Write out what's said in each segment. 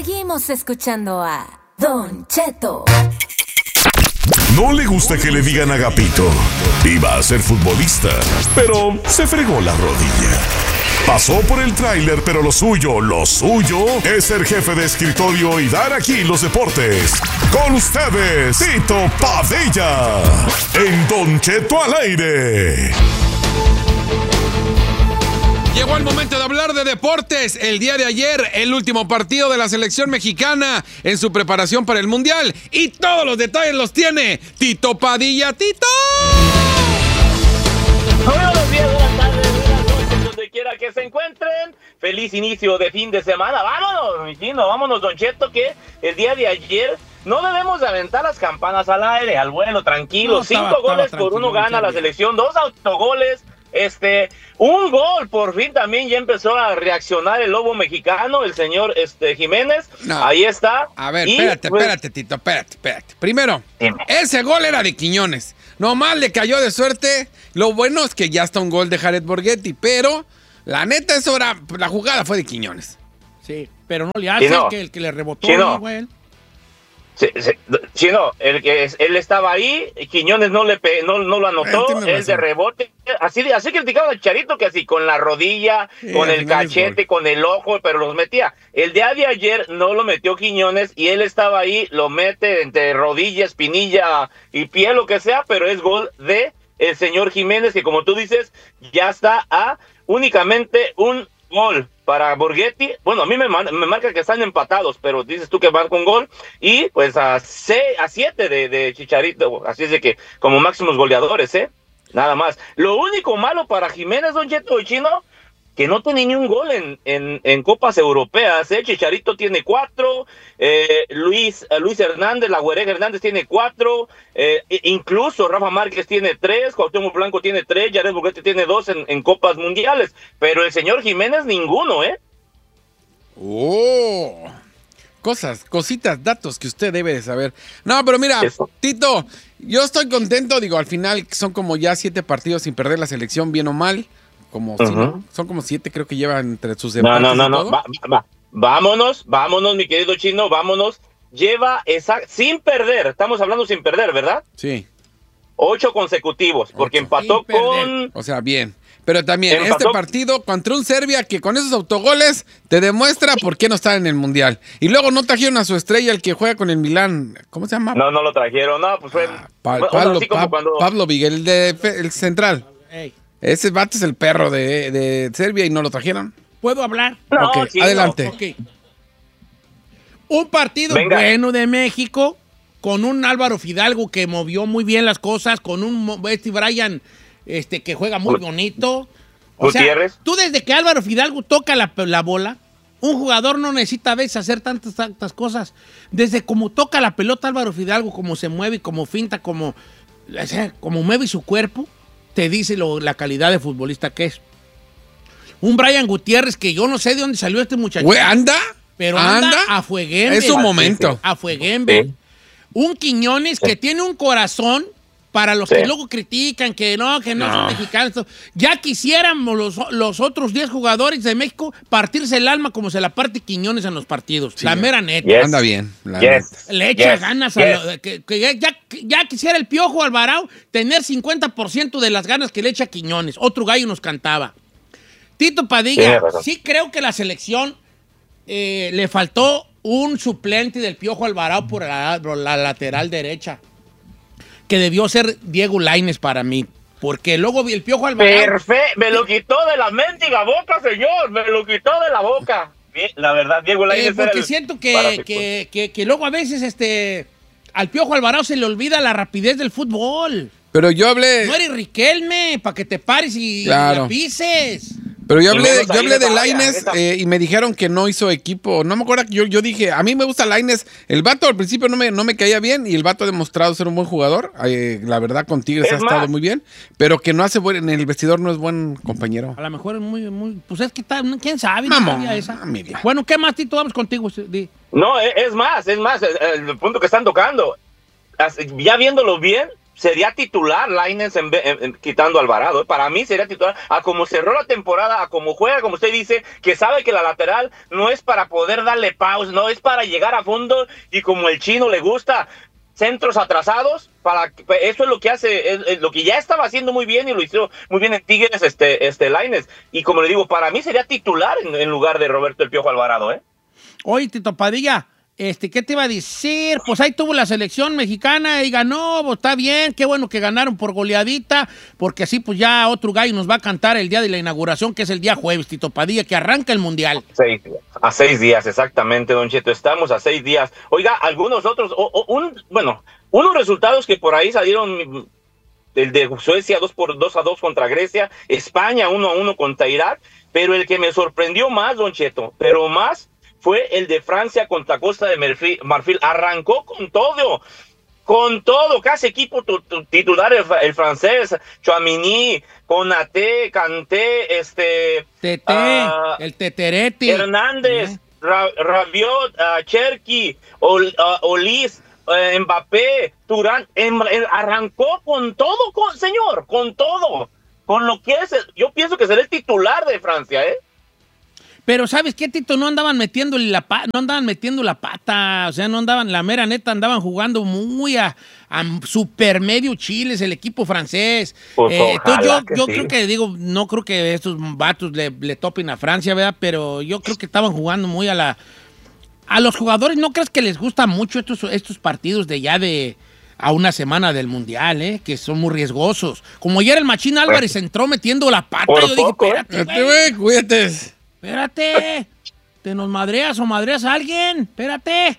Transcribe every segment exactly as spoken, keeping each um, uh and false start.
Seguimos escuchando a Don Cheto. No le gusta que le digan Agapito. Iba a ser futbolista, pero se fregó la rodilla. Pasó por el tráiler, pero lo suyo, lo suyo es ser jefe de escritorio y dar aquí los deportes. Con ustedes, Tito Padilla, en Don Cheto al aire. Llegó el momento de hablar de deportes. El día de ayer, el último partido de la selección mexicana en su preparación para el Mundial. Y todos los detalles los tiene Tito Padilla. ¡Tito! Buenos días, buenas tardes, buenas noches, donde quiera que se encuentren. Feliz inicio de fin de semana. Vámonos, mi chino, vámonos, Don Cheto, que el día de ayer no debemos de aventar las campanas al aire, al vuelo, tranquilo. No, Cinco estaba, goles estaba por uno gana la selección, dos autogoles. Este, un gol, por fin también ya empezó a reaccionar el lobo mexicano, el señor este, Jiménez. No. Ahí está. A ver, y, espérate, pues, espérate, Tito, espérate, espérate. Primero, dime. Ese gol era de Quiñones. Nomás le cayó de suerte. Lo bueno es que ya está un gol de Jared Borghetti, pero la neta, eso era, la jugada fue de Quiñones. Sí, pero no le hace no. el, que, el que le rebotó, sí, no. güey. Sí, sí, sí, no, el que él estaba ahí, Quiñones no le pe, no, no lo anotó, él, él de rebote, así así criticaba al Charito que así con la rodilla, sí, con el cachete, con el ojo, pero los metía. El día de ayer no lo metió Quiñones y él estaba ahí, lo mete entre rodilla, espinilla y pie, lo que sea, pero es gol de el señor Jiménez, que como tú dices, ya está a únicamente un gol para Borghetti. Bueno, a mí me, man, me marca que están empatados, pero dices tú que van con gol. Y pues a seis, a siete de, de Chicharito. Así es de que como máximos goleadores, ¿eh? Nada más. Lo único malo para Jiménez, Don Cheto, el chino, que no tiene ni un gol en, en, en Copas Europeas, ¿eh? Chicharito tiene cuatro, eh, Luis, eh, Luis Hernández, la Güereja Hernández tiene cuatro, eh, incluso Rafa Márquez tiene tres, Cuauhtémoc Blanco tiene tres, Jared Borghetti tiene dos en, en Copas Mundiales, pero el señor Jiménez ninguno, ¿eh? Oh, cosas, cositas, datos que usted debe de saber. No, pero mira, Eso. Tito, yo estoy contento, digo, al final son como ya siete partidos sin perder la selección, bien o mal. Como uh-huh. si no, son como siete, creo que llevan entre sus empates. No, no, no, y todo. no. Va, va. Vámonos, vámonos, mi querido chino, vámonos. Lleva esa, sin perder, estamos hablando sin perder, ¿verdad? Sí. Ocho consecutivos, porque Ocho. empató con. O sea, bien. Pero también, empató... este partido contra un Serbia que con esos autogoles te demuestra por qué no está en el Mundial. Y luego no trajeron a su estrella, el que juega con el Milán. ¿Cómo se llama? No, no lo trajeron, no, pues fue. Ah, pa- bueno, Pablo, pa- cuando... Pablo Vigel, el, de, el central. Hey. Ese vato es el perro de, de Serbia y no lo trajeron. ¿Puedo hablar? No, okay, sí, adelante. No. Okay. Un partido Venga. bueno de México, con un Álvaro Fidalgo que movió muy bien las cosas, con un Betty Bryan este, que juega muy bonito. O Gutiérrez. sea, tú desde que Álvaro Fidalgo toca la, la bola, un jugador no necesita a veces hacer tantas, tantas cosas. Desde como toca la pelota Álvaro Fidalgo, como se mueve, como finta, como, o sea, como mueve su cuerpo, te dice lo, la calidad de futbolista que es. Un Brian Gutiérrez que yo no sé de dónde salió este muchacho. Güey, ¿anda? Pero anda, ¿Anda? a fueguembe. Es un momento. A fueguembe. Sí. Un Quiñones sí. que tiene un corazón para los sí. que luego critican que no, que no, no. son mexicanos. Ya quisiéramos los, los otros diez jugadores de México partirse el alma como se la parte Quiñones en los partidos. Sí. La mera neta. Yes. Anda bien. La yes. Le echa yes. ganas. Yes. A lo, que, que ya, ya quisiera el Piojo Alvarado tener cincuenta por ciento de las ganas que le echa Quiñones. Otro gallo nos cantaba. Tito Padilla, sí, sí creo que la selección eh, le faltó un suplente del Piojo Alvarado por la, por la lateral derecha, que debió ser Diego Lainez para mí, porque luego el Piojo Alvarado... Perfecto, me lo quitó de la mendiga boca, señor, me lo quitó de la boca. La verdad, Diego Lainez eh, porque era el... siento que, que, que, que luego a veces este al Piojo Alvarado se le olvida la rapidez del fútbol. Pero yo hablé... No eres Riquelme, para que te pares y, claro. y la pises. Pero yo hablé, yo hablé de Lainez eh, y me dijeron que no hizo equipo. No me acuerdo, yo, yo dije, a mí me gusta Lainez. El vato al principio no me, no me caía bien y el vato ha demostrado ser un buen jugador. Eh, la verdad, con Tigres ha estado muy bien. Pero que no hace buen, en el vestidor no es buen compañero. A lo mejor es muy, muy... Pues es que está, ¿quién sabe? Mamón, esa. Bueno, ¿qué más, Tito? Vamos contigo. Di. No, es más, es más, el, el punto que están tocando. Ya viéndolo bien, sería titular Lainez en, en, en, quitando a Alvarado. ¿eh? Para mí sería titular. A como cerró la temporada, a como juega, como usted dice, que sabe que la lateral no es para poder darle pausa, no es para llegar a fondo y como el chino le gusta, centros atrasados. Para eso es lo que hace, es, es lo que ya estaba haciendo muy bien y lo hizo muy bien en Tigres, este, este Lainez. Y como le digo, para mí sería titular en, en lugar de Roberto El Piojo Alvarado. ¿eh? Oye, Tito Padilla, Este, ¿qué te iba a decir? Pues ahí tuvo la selección mexicana y ganó, pues está bien, qué bueno que ganaron por goleadita, porque así pues ya otro gallo nos va a cantar el día de la inauguración, que es el día jueves, Tito Padilla, que arranca el Mundial. Seis días, a seis días, exactamente, Don Cheto, estamos a seis días. Oiga, algunos otros, o, o, un, bueno, unos resultados que por ahí salieron, el de Suecia dos por dos a dos contra Grecia, España uno a uno contra Irak, pero el que me sorprendió más, Don Cheto, pero más, fue el de Francia contra Costa de Marfil. Marfil. Arrancó con todo, con todo, casi equipo titular el, el francés, Tchouaméni, Konaté, Kanté, este... Tete, uh, el Teteretti. Hernández, uh-huh. Ra, Rabiot, uh, Cherki, Ol, uh, Olis, uh, Mbappé, Turán, en, en, arrancó con todo, con, señor, con todo, con lo que es, yo pienso que será el titular de Francia, ¿eh? Pero ¿sabes qué, Tito? No andaban metiendo la pa- no andaban metiendo la pata, o sea, no andaban, la mera neta, andaban jugando muy a, a super medio chiles el equipo francés. Pues eh, entonces yo, que yo sí. creo que, digo, no creo que estos vatos le, le topen a Francia, ¿verdad? Pero yo creo que estaban jugando muy a la... A los jugadores, ¿no crees que les gusta mucho estos, estos partidos de ya de... a una semana del Mundial, ¿eh? Que son muy riesgosos. Como ayer el Machín Álvarez pues, entró metiendo la pata, yo dije, poco, espérate, güey, güey, cuídate. Espérate, ¿te nos madreas o madreas a alguien? Espérate.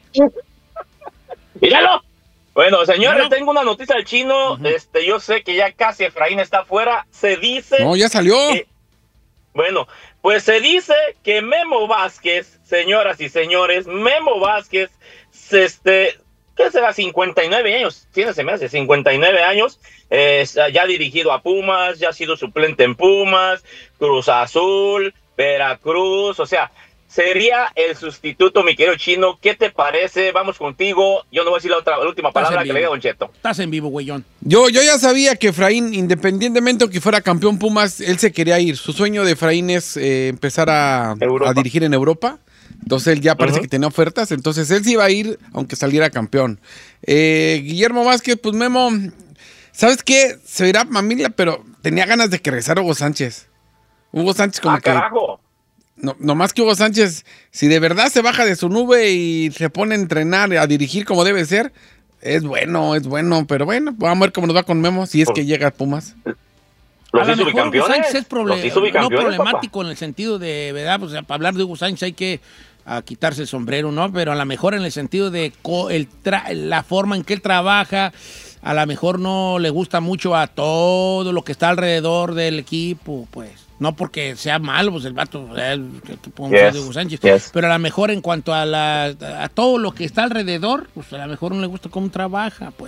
Míralo. Bueno, señores, Míralo. Tengo una noticia del chino. Uh-huh. Este, yo sé que ya casi Efraín está afuera. Se dice... No, ya salió. Que, bueno, pues se dice que Memo Vázquez, señoras y señores, Memo Vázquez, este... ¿Qué será? cincuenta y nueve años, tiene se me hace, cincuenta y nueve años, eh, ya ha dirigido a Pumas, ya ha sido suplente en Pumas, Cruz Azul, Veracruz, o sea, sería el sustituto, mi querido chino. ¿Qué te parece? Vamos contigo. Yo no voy a decir la, otra, la última palabra que le diga Don Cheto. Estás en vivo, güeyón. Yo, yo ya sabía que Efraín, independientemente de que fuera campeón Pumas, él se quería ir. Su sueño de Efraín es eh, empezar a, a dirigir en Europa. Entonces él ya parece uh-huh. que tenía ofertas. Entonces él sí iba a ir aunque saliera campeón. Eh, Guillermo Vázquez, pues Memo, ¿sabes qué? Se irá a Mamila, pero tenía ganas de que regresara Hugo Sánchez. Hugo Sánchez como ah, que... carajo. No, no más que Hugo Sánchez, si de verdad se baja de su nube y se pone a entrenar, a dirigir como debe ser, es bueno, es bueno. Pero bueno, vamos a ver cómo nos va con Memo si es que llega a Pumas. Los a hizo lo mejor Hugo Sánchez es problem- no problemático papá. En el sentido de, ¿verdad? Pues para hablar de Hugo Sánchez hay que a quitarse el sombrero, ¿no? Pero a lo mejor en el sentido de co- el tra- la forma en que él trabaja, a lo mejor no le gusta mucho a todo lo que está alrededor del equipo, pues. No porque sea malo, pues el vato, el equipo yes, de Hugo Sánchez. Yes. Pero a lo mejor en cuanto a, la, a todo lo que está alrededor, pues a lo mejor no le gusta cómo trabaja, pues.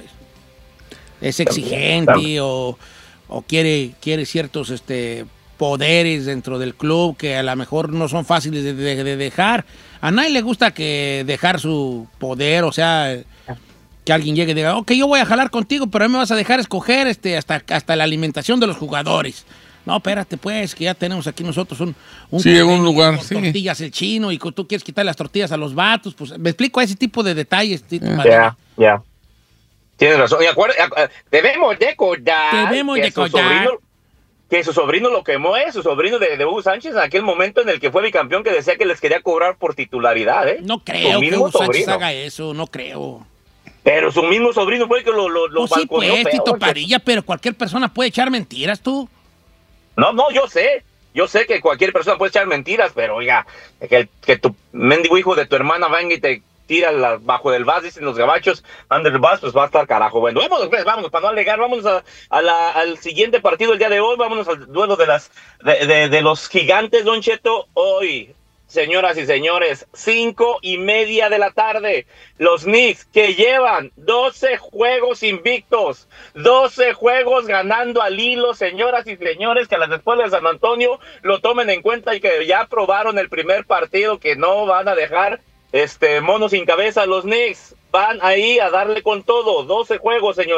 Es exigente también, también. o... o quiere, quiere ciertos este, poderes dentro del club que a lo mejor no son fáciles de, de, de dejar. A nadie le gusta que dejar su poder, o sea, que alguien llegue y diga, ok, yo voy a jalar contigo, pero a mí me vas a dejar escoger este, hasta, hasta la alimentación de los jugadores. No, espérate pues, que ya tenemos aquí nosotros un, un, sí, un lugar, con sí. tortillas el chino y tú quieres quitar las tortillas a los vatos, pues me explico ese tipo de detalles. Ya, ya. Yeah, yeah. Tienes razón. Y acuérdate, debemos recordar debemos que, de su sobrino, que su sobrino lo quemó, ¿eh? Su sobrino de, de Hugo Sánchez en aquel momento en el que fue bicampeón, que decía que les quería cobrar por titularidad, ¿eh? No creo que Hugo Sánchez sobrino. haga eso, no creo. Pero su mismo sobrino fue el que lo, lo, lo pues sí, pues, Tito Padilla, pero cualquier persona puede echar mentiras, tú. No, no, yo sé. Yo sé que cualquier persona puede echar mentiras, pero oiga, que, que tu mendigo hijo de tu hermana venga y te tira la, bajo del vas, dicen los gabachos, under the bus, pues va a estar carajo. Bueno, vámonos, pues, vámonos, para no alegar, vámonos a, a la, al siguiente partido el día de hoy, vámonos al duelo de las de, de, de los gigantes, Don Cheto. Hoy, señoras y señores, cinco y media de la tarde, los Knicks que llevan doce juegos invictos, doce juegos ganando al hilo, señoras y señores, que a las escuelas de San Antonio lo tomen en cuenta y que ya aprobaron el primer partido, que no van a dejar Este, mono sin cabeza, los Knicks van ahí a darle con todo. doce juegos, señores.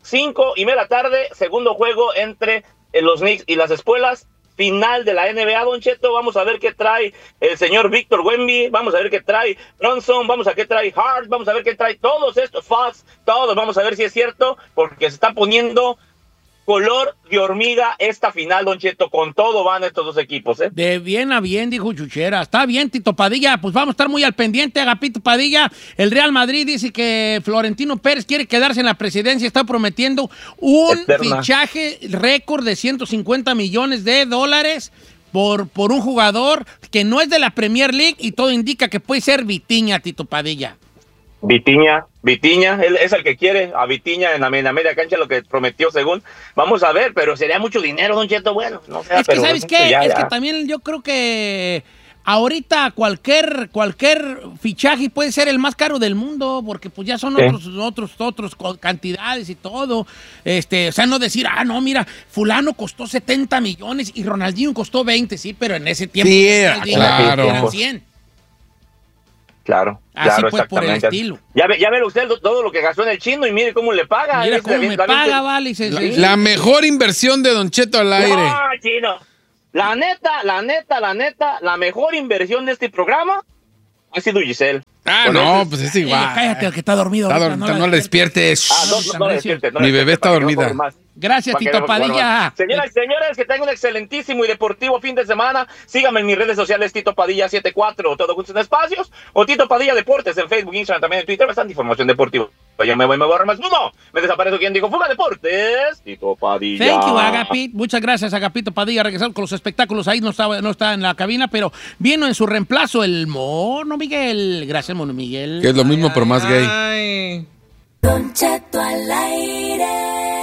cinco y media de la tarde, segundo juego entre eh, los Knicks y las Espuelas. Final de la N B A, Don Cheto. Vamos a ver qué trae el señor Víctor Wemby, vamos a ver qué trae Bronson, vamos a ver qué trae Hart, vamos a ver qué trae todos estos, Fox, todos, vamos a ver si es cierto, porque se está poniendo color de hormiga esta final, Don Cheto. Con todo van estos dos equipos, ¿eh? De bien a bien, dijo Chuchera. Está bien, Tito Padilla. Pues vamos a estar muy al pendiente, Agapito Padilla. El Real Madrid dice que Florentino Pérez quiere quedarse en la presidencia. Está prometiendo un Eterna. fichaje récord de ciento cincuenta millones de dólares por, por un jugador que no es de la Premier League y todo indica que puede ser Vitinha, Tito Padilla. Vitinha, Vitinha, él es el que quiere a Vitinha en la, en la media cancha, lo que prometió según. Vamos a ver, pero sería mucho dinero, Don Cheto, bueno, no sé. Es que, pero ¿sabes qué? Ya, es ya. que también yo creo que ahorita cualquier, cualquier fichaje puede ser el más caro del mundo, porque pues ya son sí. otros, otros, otros cantidades y todo. Este, o sea, no decir, ah, no, mira, fulano costó setenta millones y Ronaldinho costó veinte, sí, pero en ese tiempo sí, claro. eran cien. Claro, Así claro, pues por el estilo. Ya ve, ya ve usted todo lo que gastó en el chino y mire cómo le paga. Mira cómo me paga, vale. Se, la, sí. la mejor inversión de Don Cheto al aire. No, chino. La neta, la neta, la neta, la mejor inversión de este programa ha sido Giselle. Ah, Con no, ese, pues es igual. Eh, cállate, que está dormido. Está ahorita, no, no le despiertes. Ah, no, no, no le despiertes. No Mi le bebé está dormida. No Gracias, Tito no, Padilla. Señoras y señores, que tengan un excelentísimo y deportivo fin de semana. Síganme en mis redes sociales, Tito Padilla setenta y cuatro, todo juntos en espacios, o Tito Padilla Deportes en Facebook, Instagram, también en Twitter. Bastante información deportiva. Yo me voy, me borro más. No, me desaparezco. ¿Quién dijo? Fuga Deportes, Tito Padilla. Thank you, Agapito. Muchas gracias, Agapito Padilla. Regresamos con los espectáculos. Ahí no está, no está en la cabina, pero vino en su reemplazo el Mono Miguel. Gracias, Mono Miguel. Que es lo mismo, ay, pero más gay. Ay. Don Cheto al aire.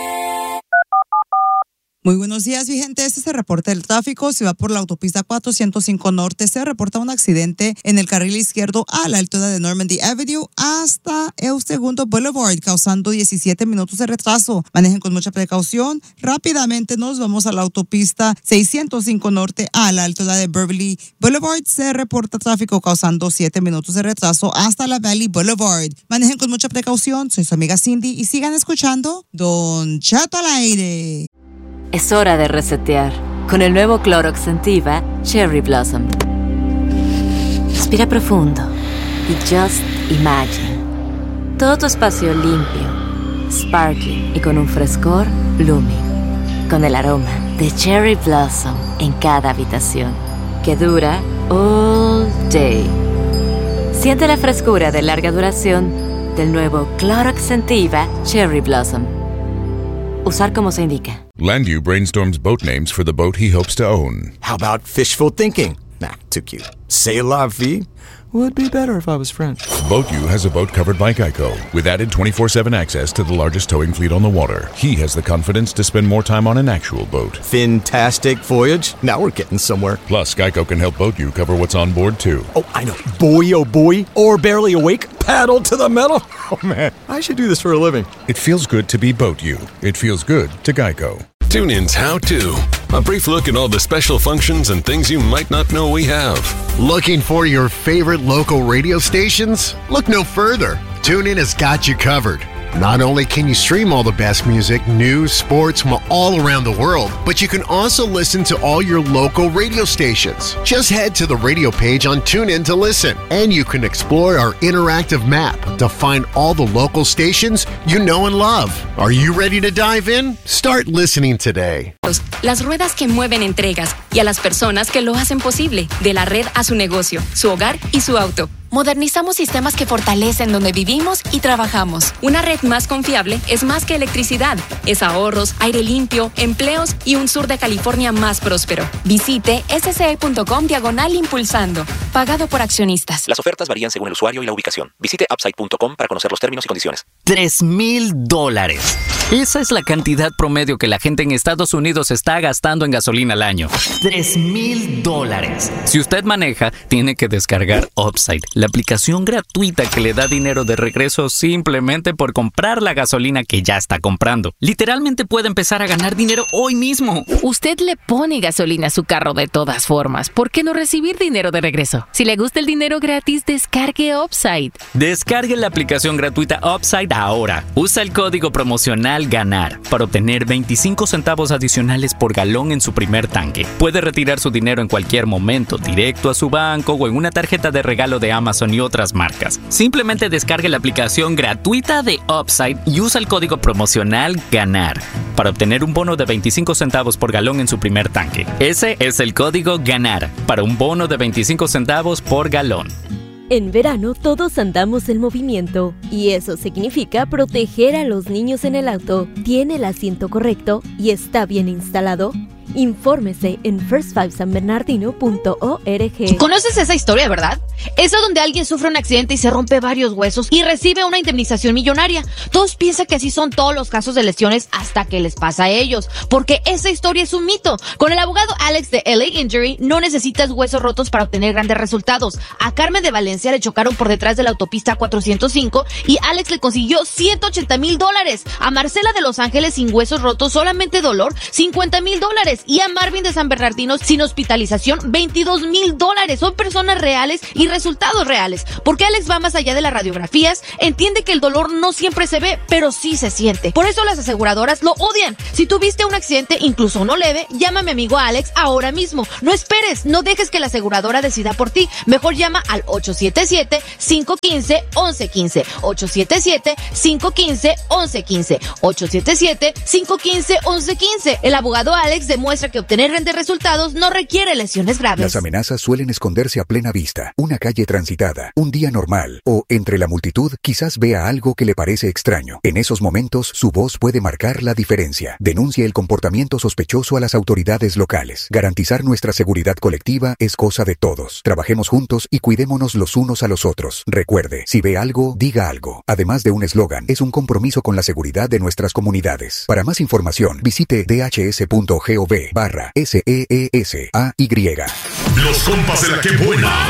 Muy buenos días, mi gente. Este es el reporte del tráfico. Se va por la autopista cuatrocientos cinco Norte. Se reporta un accidente en el carril izquierdo a la altura de Normandy Avenue hasta el segundo Boulevard, causando diecisiete minutos de retraso. Manejen con mucha precaución. Rápidamente nos vamos a la autopista seiscientos cinco Norte a la altura de Beverly Boulevard. Se reporta tráfico causando siete minutos de retraso hasta la Valley Boulevard. Manejen con mucha precaución. Soy su amiga Cindy y sigan escuchando Don Cheto al aire. Es hora de resetear con el nuevo Clorox Scentiva Cherry Blossom. Respira profundo y just imagine. Todo tu espacio limpio, sparkling y con un frescor blooming. Con el aroma de Cherry Blossom en cada habitación, que dura all day. Siente la frescura de larga duración del nuevo Clorox Scentiva Cherry Blossom. Usar como se indica. Landu brainstorms boat names for the boat he hopes to own. How about fishful thinking? Nah, too cute. C'est la vie would be better if I was French. BoatU has a boat covered by Geico with added twenty-four seven access to the largest towing fleet on the water. He has the confidence to spend more time on an actual boat. Fantastic voyage. Now we're getting somewhere. Plus, Geico can help BoatU cover what's on board, too. Oh, I know. Boy, oh boy. Or barely awake. Paddle to the metal. Oh, man. I should do this for a living. It feels good to be BoatU. It feels good to Geico. TuneIn's How To. A brief look at all the special functions and things you might not know we have. Looking for your favorite local radio stations? Look no further. TuneIn has got you covered. Not only can you stream all the best music, news, sports from all around the world, but you can also listen to all your local radio stations. Just head to the radio page on TuneIn to listen, and you can explore our interactive map to find all the local stations you know and love. Are you ready to dive in? Start listening today. Las ruedas que mueven entregas y a las personas que lo hacen posible, de la red a su negocio, su hogar y su auto. Modernizamos sistemas que fortalecen donde vivimos y trabajamos. Una red más confiable es más que electricidad. Es ahorros, aire limpio, empleos y un sur de California más próspero. Visite sce.com diagonal impulsando. Pagado por accionistas. Las ofertas varían según el usuario y la ubicación. Visite upside punto com para conocer los términos y condiciones. Tres mil dólares. Esa es la cantidad promedio que la gente en Estados Unidos está gastando en gasolina al año. Tres mil dólares. Si usted maneja, tiene que descargar Upside, la aplicación gratuita que le da dinero de regreso simplemente por comprar la gasolina que ya está comprando. Literalmente puede empezar a ganar dinero hoy mismo. Usted le pone gasolina a su carro de todas formas. ¿Por qué no recibir dinero de regreso? Si le gusta el dinero gratis, descargue Upside. Descargue la aplicación gratuita Upside ahora. Usa el código promocional GANAR para obtener veinticinco centavos adicionales por galón en su primer tanque. Puede retirar su dinero en cualquier momento, directo a su banco o en una tarjeta de regalo de Amazon y otras marcas. Simplemente descargue la aplicación gratuita de Upside y usa el código promocional GANAR para obtener un bono de veinticinco centavos por galón en su primer tanque. Ese es el código GANAR para un bono de veinticinco centavos por galón. En verano todos andamos en movimiento y eso significa proteger a los niños en el auto. ¿Tiene el asiento correcto y está bien instalado? Infórmese en first five san bernardino punto org. ¿Conoces esa historia, verdad? Esa donde alguien sufre un accidente y se rompe varios huesos y recibe una indemnización millonaria. Todos piensan que así son todos los casos de lesiones hasta que les pasa a ellos, porque esa historia es un mito. Con el abogado Alex de L A Injury no necesitas huesos rotos para obtener grandes resultados. A Carmen de Valencia le chocaron por detrás de la autopista cuatrocientos cinco y Alex le consiguió ciento ochenta mil dólares. A Marcela de Los Ángeles sin huesos rotos, solamente dolor, cincuenta mil dólares. Y a Marvin de San Bernardino sin hospitalización, veintidós mil dólares. Son personas reales y resultados reales. Porque Alex va más allá de las radiografías, entiende que el dolor no siempre se ve, pero sí se siente. Por eso las aseguradoras lo odian. Si tuviste un accidente, incluso no leve, llama a mi amigo Alex ahora mismo. No esperes, no dejes que la aseguradora decida por ti. Mejor llama al ocho siete siete, cinco uno cinco, once quince. ocho siete siete, cinco uno cinco, once quince. ocho siete siete, cinco uno cinco, once quince. El abogado Alex demuestra que obtener grandes resultados no requiere lesiones graves. Las amenazas suelen esconderse a plena vista. Una calle transitada, un día normal o entre la multitud quizás vea algo que le parece extraño. En esos momentos su voz puede marcar la diferencia. Denuncie el comportamiento sospechoso a las autoridades locales. Garantizar nuestra seguridad colectiva es cosa de todos. Trabajemos juntos y cuidémonos los unos a los otros. Recuerde, si ve algo, diga algo. Además de un eslogan, es un compromiso con la seguridad de nuestras comunidades. Para más información, visite d h s punto gov barra S E E S A Y. Los compas de la que buena.